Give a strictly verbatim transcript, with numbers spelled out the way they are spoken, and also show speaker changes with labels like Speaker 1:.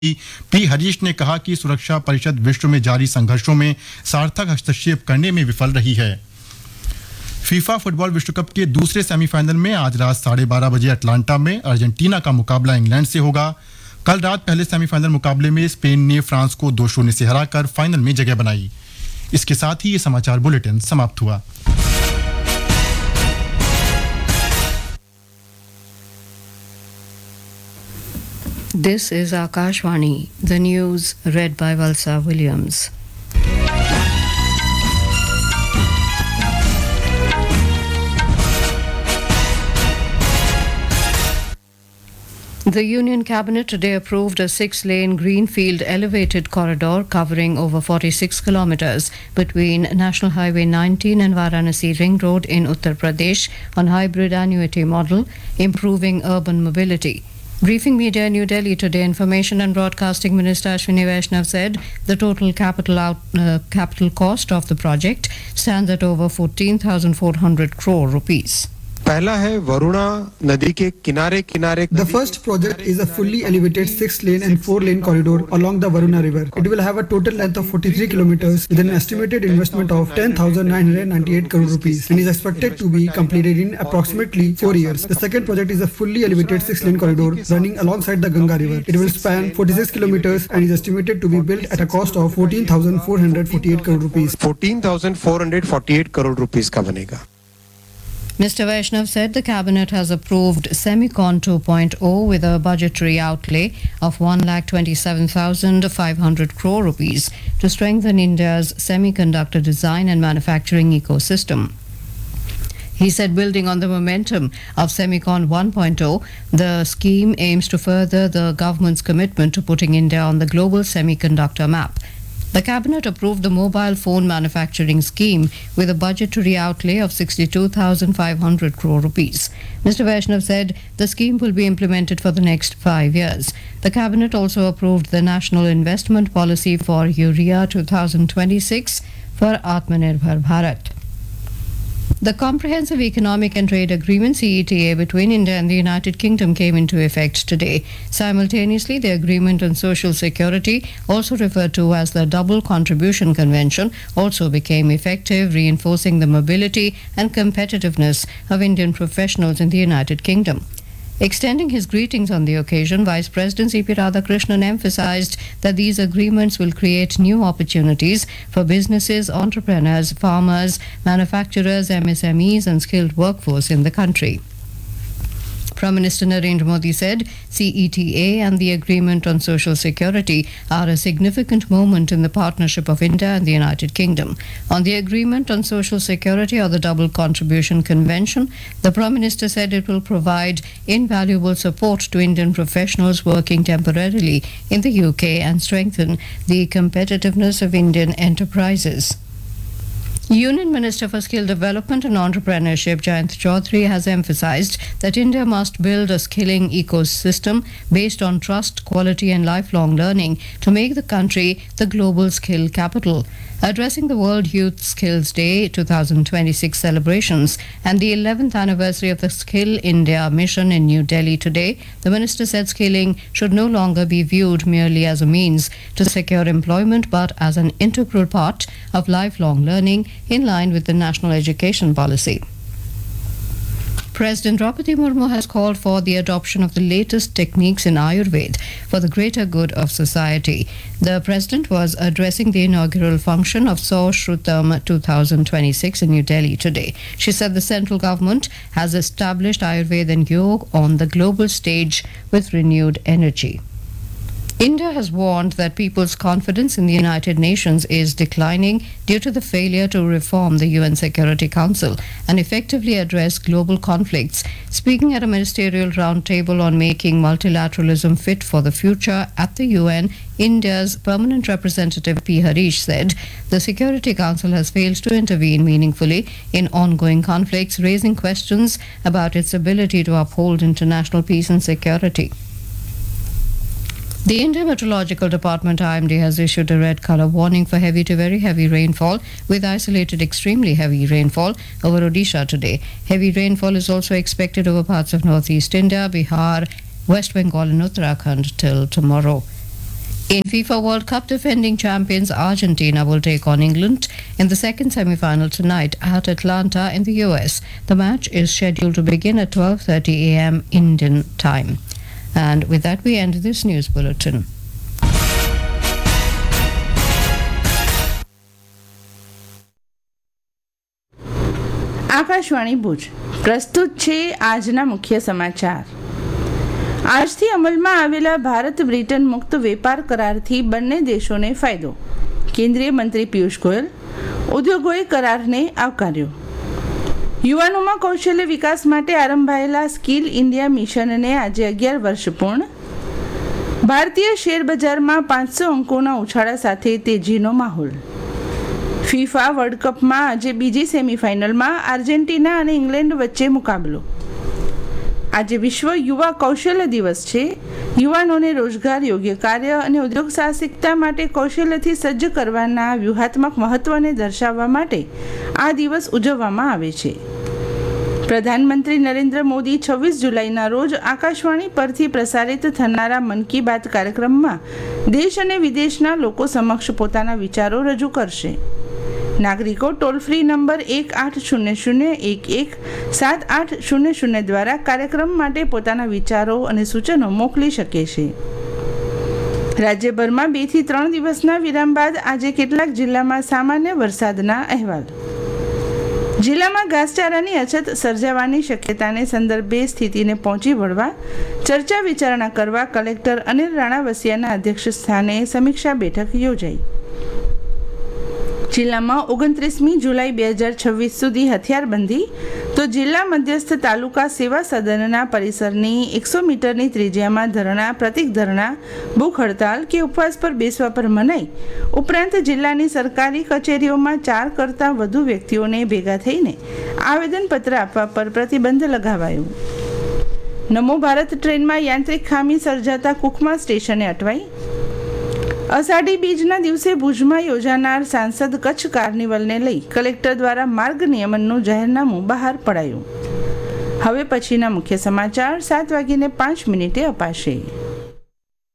Speaker 1: P Harish ने कहा कि सुरक्षा परिषद विश्व में जारी संघर्षों में सार्थक हस्तक्षेप करने में विफल रही है। फीफा फुटबॉल विश्व कप के दूसरे सेमीफाइनल में आज रात साढ़े बारह बजे अटलांटा में अर्जेंटीना का मुकाबला इंग्लैंड से होगा। कल रात पहले सेमीफाइनल मुकाबले में स्पेन ने फ्रांस को दो शून्य से हराकर फाइनल में जगह बनाई। इसके साथ ही ये समाचार बुलेटिन समाप्त हुआ।
Speaker 2: This is Akashvani, the news read by Valsa Williams. The Union Cabinet today approved a six-lane greenfield elevated corridor covering over forty-six kilometers between National Highway nineteen and Varanasi Ring Road in Uttar Pradesh on hybrid annuity model, improving urban mobility. Briefing media in New Delhi today, Information and Broadcasting Minister Ashwini Vaishnav said the total capital out, uh, capital cost of the project stands at over fourteen thousand four hundred crore rupees.
Speaker 3: पहला है वरुणा नदी के किनारे किनारे
Speaker 4: The first project is a fully elevated six-lane and four-lane corridor along the Varuna River. It will have a total length of forty-three kilometers with an estimated investment of ten thousand nine hundred ninety-eight crore rupees and is expected to be completed in approximately four years. The second project is a fully elevated six-lane corridor running alongside the Ganga River. It will span forty-six kilometers and is estimated to be built at a cost of fourteen thousand four hundred forty-eight crore rupees.
Speaker 3: fourteen thousand four hundred forty-eight crore rupees का बनेगा.
Speaker 2: Mister Vaishnav said the Cabinet has approved Semicon two point oh with a budgetary outlay of one lakh twenty-seven thousand five hundred crore rupees to strengthen India's semiconductor design and manufacturing ecosystem. He said building on the momentum of Semicon one point oh, the scheme aims to further the government's commitment to putting India on the global semiconductor map. The Cabinet approved the mobile phone manufacturing scheme with a budgetary outlay of sixty-two thousand five hundred crore rupees. Mister Vaishnav said the scheme will be implemented for the next five years. The Cabinet also approved the National Investment Policy for Urea twenty twenty-six for Atmanirbhar Bharat. The Comprehensive Economic and Trade Agreement C E T A between India and the United Kingdom came into effect today. Simultaneously, the Agreement on Social Security, also referred to as the Double Contribution Convention, also became effective, reinforcing the mobility and competitiveness of Indian professionals in the United Kingdom. Extending his greetings on the occasion, Vice President C P Radhakrishnan emphasized that these agreements will create new opportunities for businesses, entrepreneurs, farmers, manufacturers, M S M Es and skilled workforce in the country. Prime Minister Narendra Modi said C E T A and the Agreement on Social Security are a significant moment in the partnership of India and the United Kingdom. On the Agreement on Social Security or the Double Contribution Convention, the Prime Minister said it will provide invaluable support to Indian professionals working temporarily in the U K and strengthen the competitiveness of Indian enterprises. Union Minister for Skill Development and Entrepreneurship Jayant Chaudhary has emphasized that India must build a skilling ecosystem based on trust, quality and lifelong learning to make the country the global skill capital. Addressing the World Youth Skills Day twenty twenty-six celebrations and the eleventh anniversary of the Skill India mission in New Delhi today, the minister said skilling should no longer be viewed merely as a means to secure employment but as an integral part of lifelong learning in line with the national education policy. President Draupadi Murmu has called for the adoption of the latest techniques in Ayurveda for the greater good of society. The President was addressing the inaugural function of Saushrutam twenty twenty-six in New Delhi today. She said the central government has established Ayurveda and Yoga on the global stage with renewed energy. India has warned that people's confidence in the United Nations is declining due to the failure to reform the U N Security Council and effectively address global conflicts. Speaking at a ministerial roundtable on making multilateralism fit for the future at the U N, India's permanent representative P. Harish said the Security Council has failed to intervene meaningfully in ongoing conflicts, raising questions about its ability to uphold international peace and security. The Indian Meteorological Department I M D has issued a red colour warning for heavy to very heavy rainfall with isolated extremely heavy rainfall over Odisha today. Heavy rainfall is also expected over parts of northeast India, Bihar, West Bengal and Uttarakhand till tomorrow. In FIFA World Cup, defending champions Argentina will take on England in the second semi-final tonight at Atlanta in the U S. The match is scheduled to begin at twelve thirty a m Indian time. And with that, we end this news bulletin.
Speaker 5: Akashvani Bhuj પ્રસ્તુત છે આજના મુખ્ય સમાચાર. આજથી અમલમાં આવેલા Bharat Britain મુક્ત વેપાર કરારથી બંને દેશોને ફાયદો. કેન્દ્રીય મંત્રી પિયુષ ગોયલ. ઉદ્યોગોએ કરારને આવકાર્યો. યુવાનોમાં કૌશલ્ય વિકાસ માટે આરંભાયેલા સ્કિલ ઇન્ડિયા મિશનને આજે અગિયાર વર્ષ પૂર્ણ. ભારતીય શેર બજારમાં પાંચસો અંકોના ઉછાળા સાથે તેજીનો માહોલ. ફીફા વર્લ્ડ કપમાં આજે બીજી સેમીફાઇનલમાં આર્જેન્ટિના અને ઇંગ્લેન્ડ વચ્ચે મુકાબલો. આજે વિશ્વ યુવા કૌશલ્ય દિવસ છે. યુવાનોને રોજગાર, યોગ્ય કાર્ય અને ઉદ્યોગ સાહસિકતા માટે કૌશલ્યથી સજ્જ કરવાના વ્યૂહાત્મક મહત્વને દર્શાવવા માટે આ દિવસ ઉજવવામાં આવે છે. પ્રધાનમંત્રી નરેન્દ્ર મોદી છવ્વીસ જુલાઈના રોજ આકાશવાણી પરથી પ્રસારિત થનારા મન કી બાત કાર્યક્રમમાં દેશ અને વિદેશના લોકો સમક્ષ પોતાના વિચારો રજૂ કરશે. નાગરિકો ટોલ ફ્રી નંબર એક આઠ શૂન્ય શૂન્ય એક એક સાત આઠ શૂન્ય શૂન્ય દ્વારા કાર્યક્રમ માટે પોતાના વિચારો અને સૂચનો મોકલી શકે છે. રાજ્યભરમાં બે થી ત્રણ દિવસના વિરામ બાદ આજે કેટલાક જિલ્લામાં સામાન્ય વરસાદના અહેવાલ. જિલ્લામાં ઘાસચારાની અછત સર્જાવાની શક્યતાને સંદર્ભે સ્થિતિને પહોંચી વળવા ચર્ચા વિચારણા કરવા કલેક્ટર અનિલ રાણાવસિયાના અધ્યક્ષ સ્થાને સમીક્ષા બેઠક યોજાઈ. જિલ્લામાં ઓગણત્રીસમી જુલાઈ બે હજાર છવ્વીસ સુધી હથિયારબંધી તો જિલ્લા મધ્યસ્થ તાલુકા સેવા સદનના પરિસરની એકસો મીટરની ત્રિજ્યામાં ધરણા, પ્રતિક ધરણા, ભૂખ હડતાલ કે ઉપવાસ પર બેસવા પર મનાઈ. ઉપરાંત જિલ્લાની સરકારી કચેરીઓમાં ચાર કરતાં વધુ વ્યક્તિઓને ભેગા થઈને આવેદનપત્ર આપવા પર પ્રતિબંધ લગાવાયો. નમો ભારત ટ્રેનમાં યાંત્રિક ખામી સર્જાતા કુકમા સ્ટેશને અટવાઈ. અષાઢી બીજના દિવસે ભુજમાં યોજાનાર સાંસદ કચ્છ કાર્નિવલને લઈ કલેક્ટર દ્વારા માર્ગ નિયમનનું જાહેરનામું બહાર પડાયું. હવે પછીના મુખ્ય સમાચાર સાત વાગીને પાંચ મિનિટે અપાશે.